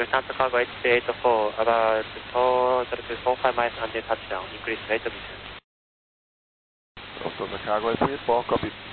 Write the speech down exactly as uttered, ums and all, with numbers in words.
Santa Cargo H C eight four, about four four five miles until touchdown, increase rate of mission. Santa Cargo H C eight four, copy.